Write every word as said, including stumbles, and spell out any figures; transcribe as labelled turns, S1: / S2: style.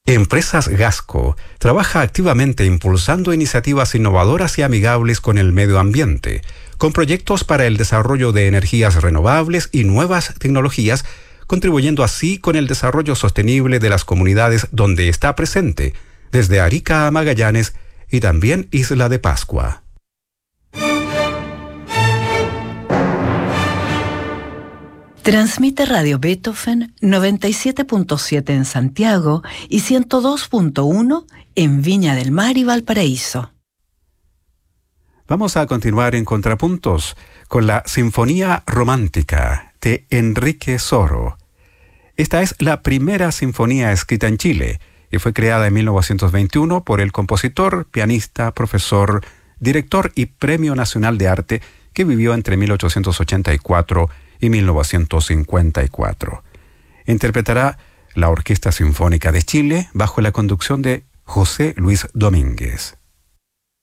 S1: Empresas Gasco trabaja activamente impulsando iniciativas innovadoras y amigables con el medio ambiente, con proyectos para el desarrollo de energías renovables y nuevas tecnologías, contribuyendo así con el desarrollo sostenible de las comunidades donde está presente, desde Arica a Magallanes y también Isla de Pascua.
S2: Transmite Radio Beethoven noventa y siete punto siete en Santiago y ciento dos punto uno en Viña del Mar y Valparaíso.
S1: Vamos a continuar en Contrapuntos con la Sinfonía Romántica de Enrique Soro. Esta es la primera sinfonía escrita en Chile y fue creada en mil novecientos veintiuno por el compositor, pianista, profesor, director y Premio Nacional de Arte que vivió entre mil ochocientos ochenta y cuatro y mil novecientos cincuenta y cuatro. Interpretará la Orquesta Sinfónica de Chile bajo la conducción de José Luis Domínguez.